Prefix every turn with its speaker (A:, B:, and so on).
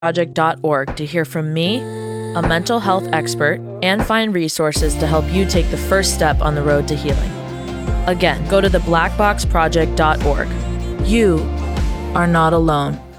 A: blackboxproject.org to hear from me, a mental health expert, and find resources to help you take the first step on the road to healing. Again, go to theblackboxproject.org. You are not alone.